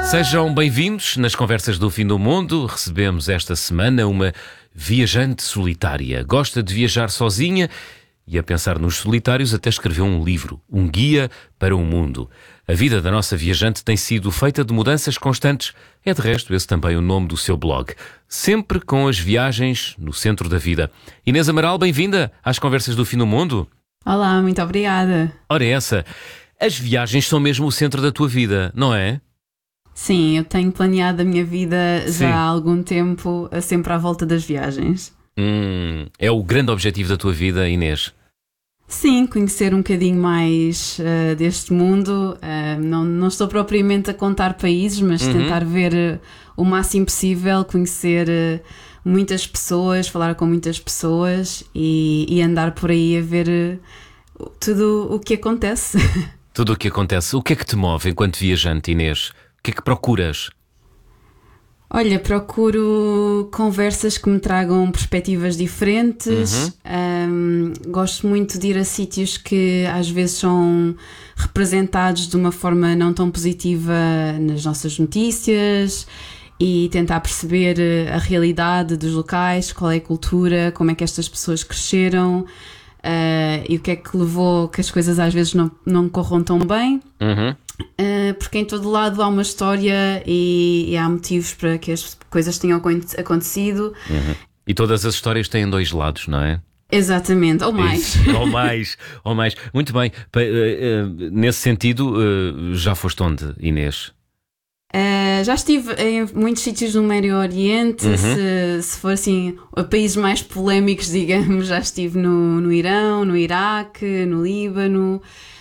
Sejam bem-vindos nas Conversas do Fim do Mundo. Recebemos esta semana uma viajante solitária. Gosta de viajar sozinha e, a pensar nos solitários, até escreveu um livro, um guia para o mundo. A vida da nossa viajante tem sido feita de mudanças constantes. É, de resto, esse também o nome do seu blog. Sempre com as viagens no centro da vida. Inês Amaral, bem-vinda às Conversas do Fim do Mundo. Olá, muito obrigada. Ora, as viagens são mesmo o centro da tua vida, não é? Sim, eu tenho planeado a minha vida Sim. já há algum tempo, sempre à volta das viagens. É o grande objetivo da tua vida, Inês? Sim, conhecer um bocadinho mais deste mundo. Não estou propriamente a contar países, mas tentar ver o máximo possível, conhecer muitas pessoas, falar com muitas pessoas e andar por aí a ver tudo o que acontece. Tudo o que acontece. O que é que te move enquanto viajante, Inês? O que é que procuras? Olha, procuro conversas que me tragam perspectivas diferentes. Gosto muito de ir a sítios que às vezes são representados de uma forma não tão positiva nas nossas notícias e tentar perceber a realidade dos locais, qual é a cultura, como é que estas pessoas cresceram e o que é que levou que as coisas às vezes não corram tão bem. Porque em todo lado há uma história e há motivos para que as coisas tenham acontecido. E todas as histórias têm dois lados, não é? Exatamente, ou mais. Ou mais. Muito bem. Nesse sentido, já foste onde, Inês? Já estive em muitos sítios no Médio Oriente. Se for assim, países mais polémicos, digamos, já estive no Irão, no Iraque, no Líbano.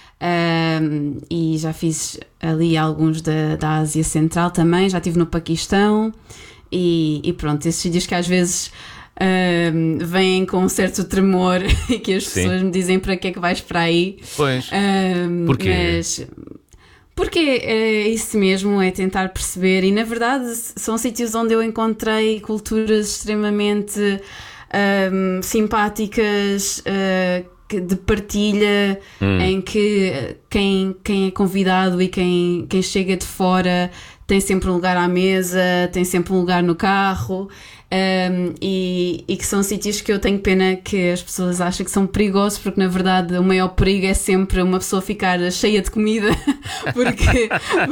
E já fiz ali alguns da Ásia Central também, já estive no Paquistão e pronto, esses sítios que às vezes vêm com um certo tremor e que as pessoas me dizem para que é que vais para aí. Pois, porquê? Porque é isso mesmo, é tentar perceber, e na verdade são sítios onde eu encontrei culturas extremamente simpáticas, de partilha, em que quem é convidado e quem chega de fora tem sempre um lugar à mesa, tem sempre um lugar no carro, e que são sítios que eu tenho pena que as pessoas acham que são perigosos, porque na verdade o maior perigo é sempre uma pessoa ficar cheia de comida porque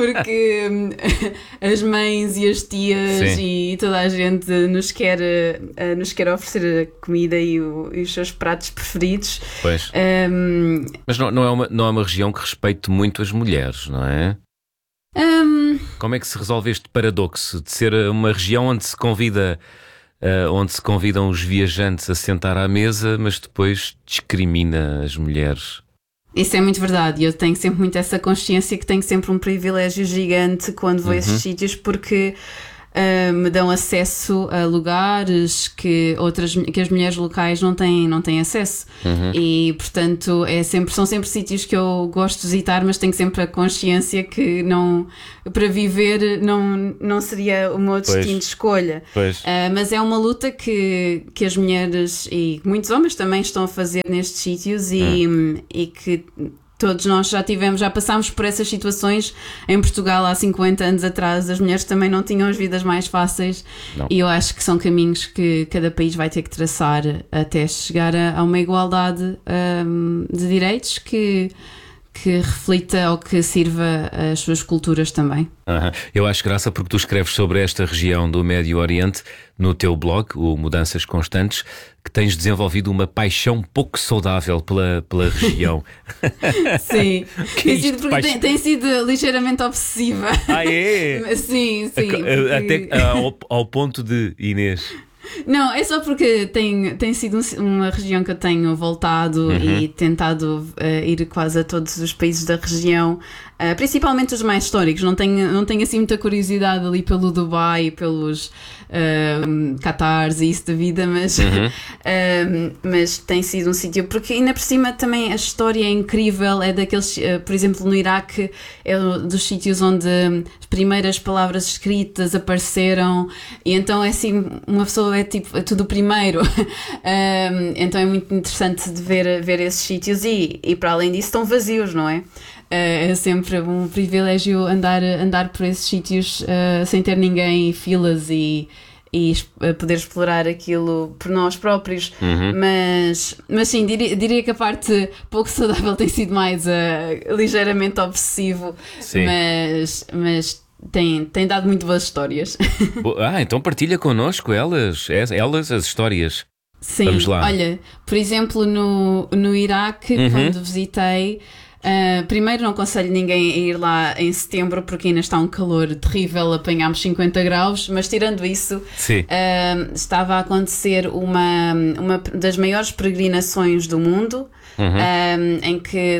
as mães e as tias e toda a gente nos quer oferecer a comida e os seus pratos preferidos. Pois. Mas não é uma região que respeite muito as mulheres, não é? Como é que se resolve este paradoxo de ser uma região onde se convidam os viajantes a sentar à mesa, mas depois discrimina as mulheres? Isso é muito verdade. Eu tenho sempre muito essa consciência que tenho sempre um privilégio gigante quando vou a esses sítios, porque me dão acesso a lugares que as mulheres locais não têm acesso. E portanto são sempre sítios que eu gosto de visitar, mas tenho sempre a consciência que para viver não seria o meu destino de escolha. Mas é uma luta que as mulheres e muitos homens também estão a fazer nestes sítios e que todos nós já passámos por essas situações. Em Portugal, há 50 anos atrás, as mulheres também não tinham as vidas mais fáceis. Não. E eu acho que são caminhos que cada país vai ter que traçar até chegar a uma igualdade de direitos que reflita ou que sirva as suas culturas também. Eu acho graça porque tu escreves sobre esta região do Médio Oriente no teu blog, o Mudanças Constantes, que tens desenvolvido uma paixão pouco saudável pela região. Sim, tem sido ligeiramente obsessiva. É? Sim. Até ao ponto de, Inês... Não, é só porque tem sido uma região que eu tenho voltado e tentado ir quase a todos os países da região, principalmente os mais históricos. Não tenho assim muita curiosidade ali pelo Dubai e pelos Qatars e isso da vida, mas tem sido um sítio, porque ainda por cima também a história é incrível, é daqueles, por exemplo, no Iraque é dos sítios onde as primeiras palavras escritas apareceram, e então é assim, uma pessoa é tudo primeiro. Então é muito interessante de ver esses sítios e para além disso estão vazios, não é? É sempre um privilégio andar por esses sítios sem ter ninguém, filas e poder explorar aquilo por nós próprios. Mas sim, diria que a parte pouco saudável tem sido mais ligeiramente obsessivo, mas tem dado muito boas histórias. Então partilha connosco elas, as histórias. Sim, vamos lá. Olha, por exemplo, no Iraque, quando visitei, primeiro não aconselho ninguém a ir lá em setembro porque ainda está um calor terrível, apanhámos 50 graus, mas tirando isso, estava a acontecer uma das maiores peregrinações do mundo, em que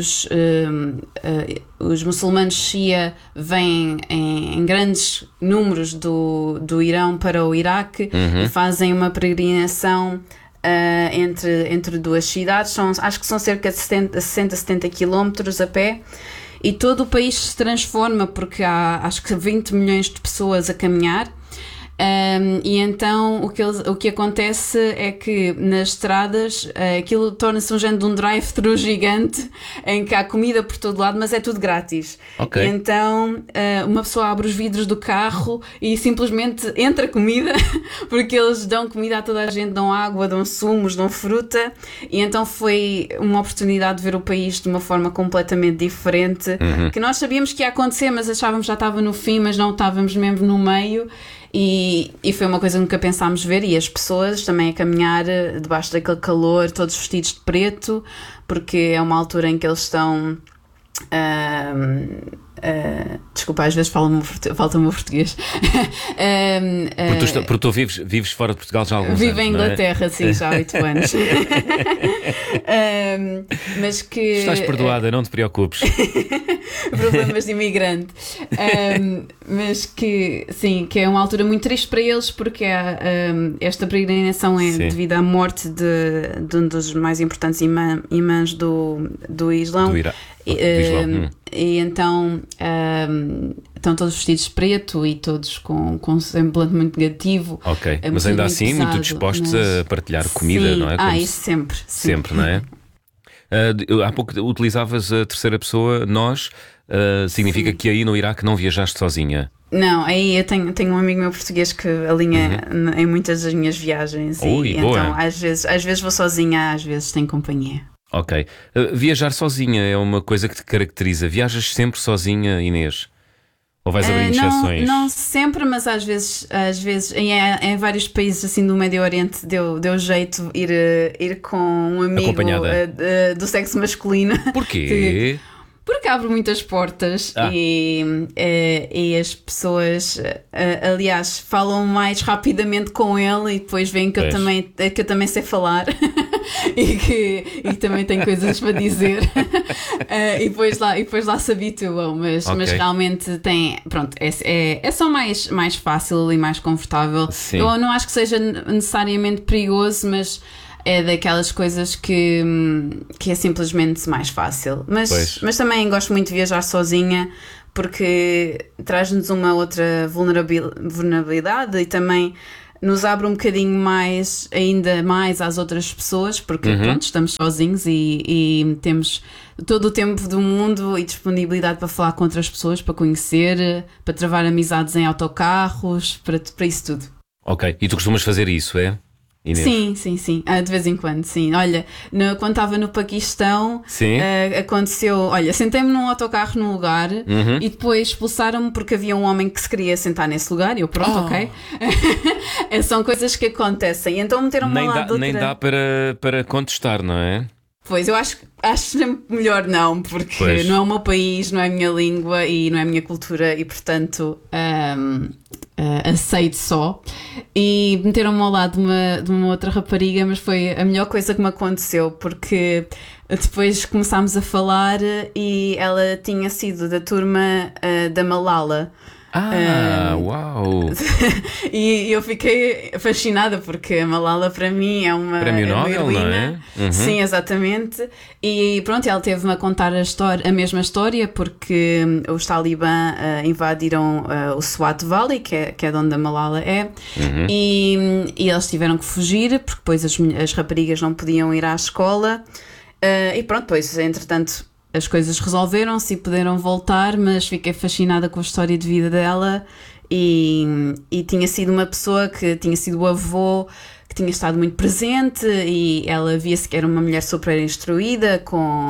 os muçulmanos Shia vêm em grandes números do Irão para o Iraque e fazem uma peregrinação entre duas cidades. Acho que são cerca de 60, 70 quilómetros a pé, e todo o país se transforma porque há acho que 20 milhões de pessoas a caminhar. E então o que acontece é que nas estradas aquilo torna-se um género de um drive-thru gigante em que há comida por todo lado, mas é tudo grátis. Okay. E então uma pessoa abre os vidros do carro e simplesmente entra comida porque eles dão comida a toda a gente, dão água, dão sumos, dão fruta, e então foi uma oportunidade de ver o país de uma forma completamente diferente, que nós sabíamos que ia acontecer, mas achávamos que já estava no fim, mas não estávamos mesmo no meio. E foi uma coisa que nunca pensámos ver, e as pessoas também a caminhar debaixo daquele calor, todos vestidos de preto, porque é uma altura em que eles estão... desculpa, às vezes falta-me o português. Porque tu vives fora de Portugal já há alguns anos. Vivo em Inglaterra, sim, já há 8 anos. Mas que... Estás perdoada, não te preocupes. Problemas de imigrante. Mas que, sim, que é uma altura muito triste para eles, porque esta peregrinação é devido à morte de um dos mais importantes imãs do Islão. Do Islão. E então estão todos vestidos de preto e todos com um semblante muito negativo. Ok, mas ainda assim pesado, muito dispostos a partilhar comida, sim. não é? Isso sempre. Sempre, não é? Há pouco utilizavas a terceira pessoa, nós, significa que aí no Iraque não viajaste sozinha? Não, aí eu tenho um amigo meu português que alinha em muitas das minhas viagens. Então às vezes vou sozinha, às vezes tenho companhia. Ok. Viajar sozinha é uma coisa que te caracteriza. Viajas sempre sozinha, Inês? Ou vais abrindo exceções? Não sempre, mas às vezes em vários países assim do Médio Oriente deu jeito ir com um amigo do sexo masculino. Porquê? Porque abre muitas portas e as pessoas, aliás, falam mais rapidamente com ele e depois veem que eu também sei falar e que também tenho coisas para dizer e depois lá se habituam, mas realmente é só mais fácil e mais confortável. Sim. Eu não acho que seja necessariamente perigoso, mas é daquelas coisas que é simplesmente mais fácil. Mas também gosto muito de viajar sozinha porque traz-nos uma outra vulnerabilidade e também nos abre um bocadinho ainda mais às outras pessoas, porque estamos sozinhos e temos todo o tempo do mundo e disponibilidade para falar com outras pessoas, para conhecer, para travar amizades em autocarros, para isso tudo. Ok, e tu costumas fazer isso, é? Inês? Sim. De vez em quando, sim. Olha, quando estava no Paquistão, aconteceu... Olha, sentei-me num autocarro num lugar e depois expulsaram-me porque havia um homem que se queria sentar nesse lugar e eu, ok. São coisas que acontecem. Então meteram-me lá de outra... Nem dá para contestar, não é? Pois, eu acho sempre melhor não, porque não é o meu país, não é a minha língua e não é a minha cultura e, portanto, aceito só. E meteram-me ao lado de uma outra rapariga, mas foi a melhor coisa que me aconteceu, porque depois começámos a falar e ela tinha sido da turma da Malala. Uau! E eu fiquei fascinada porque a Malala para mim é uma Prémio Nobel, não é? Sim, exatamente. E pronto, ela teve-me a contar a mesma história porque os talibã invadiram o Swat Valley, que é de onde a Malala é, e eles tiveram que fugir porque depois as raparigas não podiam ir à escola. E pronto, pois entretanto as coisas resolveram-se e puderam voltar, mas fiquei fascinada com a história de vida dela e tinha sido uma pessoa que tinha sido o avô que tinha estado muito presente e ela via-se que era uma mulher super instruída,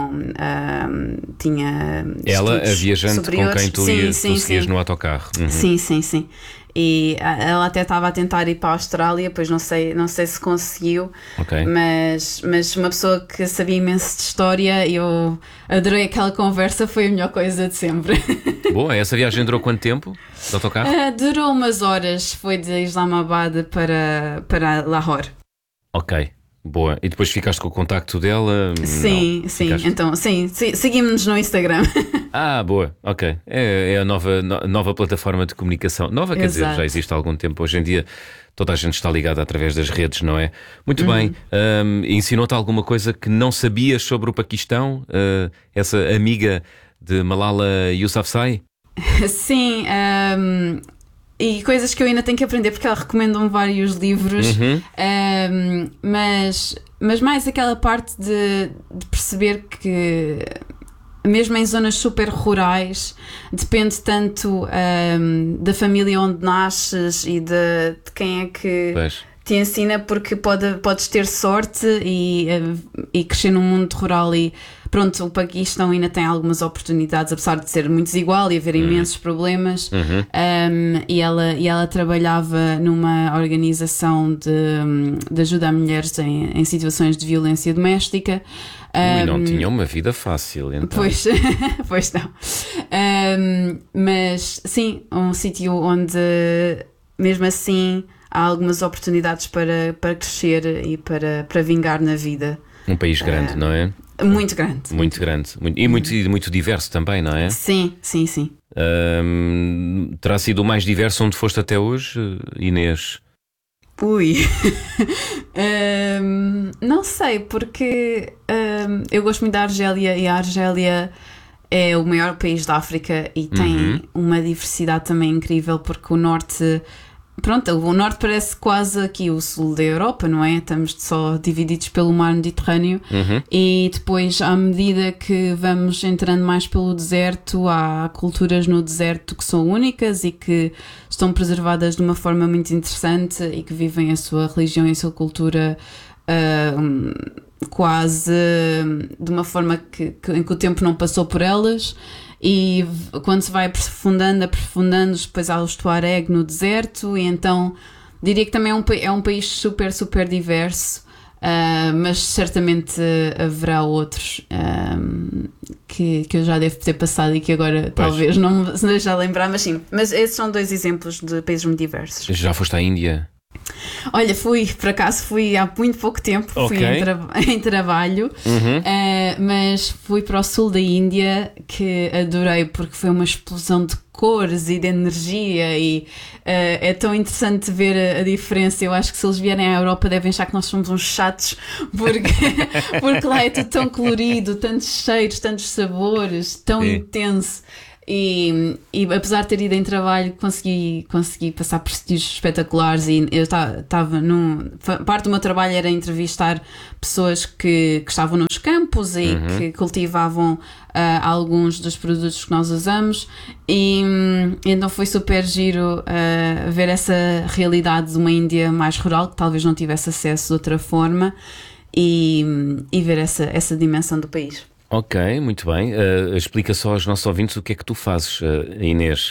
tinha ela, a viajante superiores. com quem tu seguias no autocarro. Sim. E ela até estava a tentar ir para a Austrália, pois não sei se conseguiu, mas uma pessoa que sabia imenso de história, eu adorei aquela conversa, foi a melhor coisa de sempre. Boa, essa viagem durou quanto tempo de autocarro? Durou umas horas, foi de Islamabad para Lahore. Ok, boa. E depois ficaste com o contacto dela? Sim, então seguimos-nos no Instagram. Boa, ok. É a nova plataforma de comunicação. Nova, quer dizer, já existe há algum tempo. Hoje em dia toda a gente está ligada através das redes, não é? Muito bem. Ensinou-te alguma coisa que não sabias sobre o Paquistão? Essa amiga de Malala Yousafzai? Sim, e coisas que eu ainda tenho que aprender, porque ela recomenda-me vários livros, mas mais aquela parte de perceber que mesmo em zonas super rurais depende tanto da família onde nasces e de quem é que te ensina, porque podes ter sorte e crescer num mundo rural e pronto, o Paquistão ainda tem algumas oportunidades, apesar de ser muito desigual e haver imensos problemas. E ela trabalhava numa organização de ajuda a mulheres em situações de violência doméstica. Não tinha uma vida fácil, então. Pois não. Mas sim, um sítio onde mesmo assim há algumas oportunidades para crescer e para vingar na vida. Um país grande, não é? Muito grande. Muito grande. E muito diverso também, não é? Sim. Terá sido o mais diverso onde foste até hoje, Inês? Não sei, porque eu gosto muito da Argélia e a Argélia é o maior país da África e tem uma diversidade também incrível, porque o norte parece quase aqui o sul da Europa, não é? Estamos só divididos pelo mar Mediterrâneo e depois, à medida que vamos entrando mais pelo deserto, há culturas no deserto que são únicas e que estão preservadas de uma forma muito interessante e que vivem a sua religião e a sua cultura quase de uma forma em que o tempo não passou por elas. E quando se vai aprofundando, depois há o Tuareg no deserto, e então diria que também é um país super, super diverso, mas certamente haverá outros que eu já devo ter passado e que agora talvez não me deixe a lembrar, mas sim, mas esses são dois exemplos de países muito diversos. Já foste à Índia? Olha, por acaso fui há muito pouco tempo, fui em trabalho, mas fui para o sul da Índia, que adorei porque foi uma explosão de cores e de energia e é tão interessante ver a diferença. Eu acho que se eles vierem à Europa devem achar que nós somos uns chatos, porque lá é tudo tão colorido, tantos cheiros, tantos sabores, tão intenso. E apesar de ter ido em trabalho, consegui passar por sítios espetaculares. E eu estava parte do meu trabalho era entrevistar pessoas que estavam nos campos e que cultivavam alguns dos produtos que nós usamos, e então foi super giro ver essa realidade de uma Índia mais rural, que talvez não tivesse acesso de outra forma, e ver essa dimensão do país. Ok, muito bem. Explica só aos nossos ouvintes o que é que tu fazes, Inês.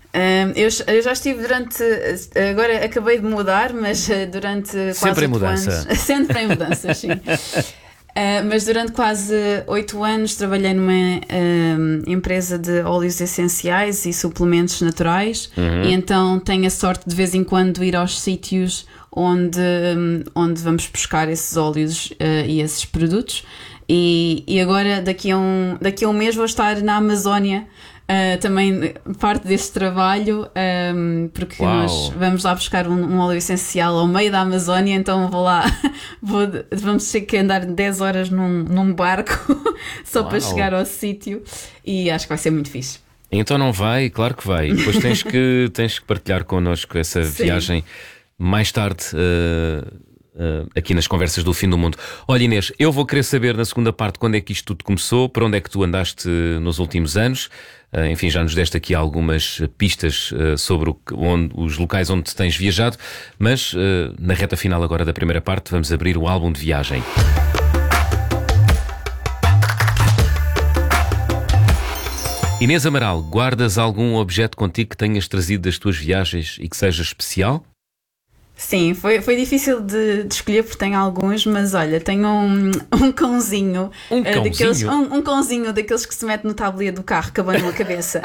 Eu já estive agora acabei de mudar, mas durante quase 8 anos. Sempre em mudança, sim. Mas durante quase 8 anos trabalhei numa empresa de óleos essenciais e suplementos naturais, e então tenho a sorte de vez em quando ir aos sítios onde vamos buscar esses óleos e esses produtos. E agora, daqui a um mês, vou estar na Amazónia, também parte desse trabalho, porque nós vamos lá buscar um óleo essencial ao meio da Amazónia, então vou lá, vamos ter que andar 10 horas num barco só para chegar ao sítio, e acho que vai ser muito fixe. Então não vai? Claro que vai. Depois tens que partilhar connosco essa viagem mais tarde. aqui nas Conversas do Fim do Mundo. Olha, Inês, eu vou querer saber na segunda parte quando é que isto tudo começou, para onde é que tu andaste nos últimos anos. Enfim, já nos deste aqui algumas pistas sobre os locais onde tens viajado, mas na reta final agora da primeira parte vamos abrir o álbum de viagem. Inês Amaral, guardas algum objeto contigo que tenhas trazido das tuas viagens e que seja especial? Sim, foi difícil de escolher porque tenho alguns, mas olha, tenho um cãozinho. Um cãozinho? Um cãozinho daqueles que se mete no tabuleiro do carro, cabando a cabeça.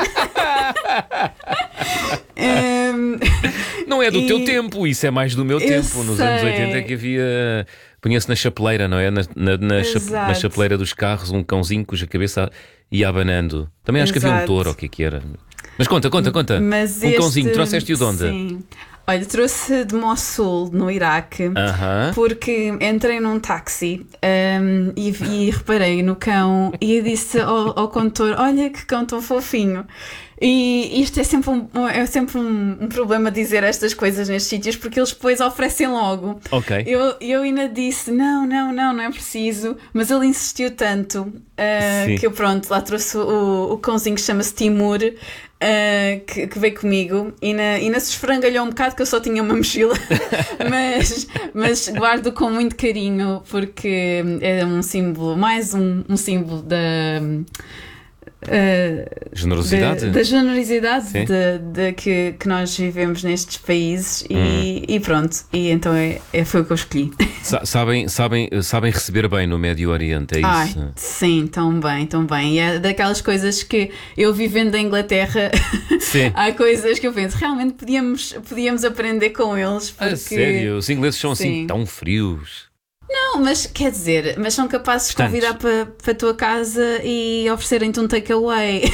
Não é do teu tempo, isso é mais do meu tempo. Nos anos 80 é que havia... Punha-se na chapeleira, não é? Na chapeleira dos carros, um cãozinho cuja cabeça ia abanando. Também acho que havia um touro, ou o que era. Mas conta. Mas cãozinho, trouxeste-o de onde? Sim. Olha, trouxe de Mossul, no Iraque, porque entrei num táxi e reparei no cão e disse ao condutor: olha que cão tão fofinho. E isto é sempre um problema dizer estas coisas nestes sítios, porque eles depois oferecem logo. Ok. Eu ainda disse, não é preciso, mas ele insistiu tanto que eu lá trouxe o cãozinho que chama-se Timur, que veio comigo e ainda se esfrangalhou um bocado que eu só tinha uma mochila, mas guardo com muito carinho porque é um símbolo, mais um símbolo da... generosidade? Da generosidade que nós vivemos nestes países e pronto, e então foi o que eu escolhi. Sabem receber bem no Médio Oriente, é isso? Sim, tão bem. E é daquelas coisas que eu vivendo em Inglaterra há coisas que eu penso, realmente podíamos aprender com eles porque... sério? Os ingleses são assim tão frios? Não, mas quer dizer, são capazes de convidar para a tua casa e oferecerem-te um takeaway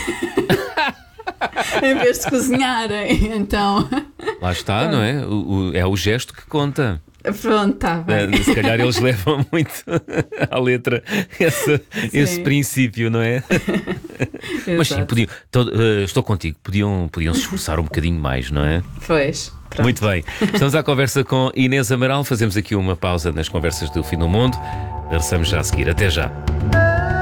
em vez de cozinharem, então... Lá está, não é? É o gesto que conta. Pronto, está bem. Se calhar eles levam muito à letra esse princípio, não é? Mas sim, estou contigo, podiam se esforçar um bocadinho mais, não é? Pois. Pronto. Muito bem, estamos à conversa com Inês Amaral. Fazemos aqui uma pausa nas Conversas do Fim do Mundo. Regressamos já a seguir. Até já.